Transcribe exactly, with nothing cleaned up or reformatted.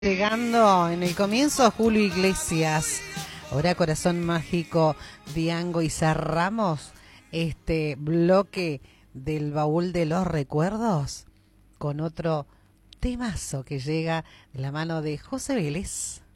Llegando en el comienzo Julio Iglesias, ahora Corazón Mágico, Diango, y cerramos este bloque del baúl de los recuerdos con otro temazo que llega de la mano de José Vélez.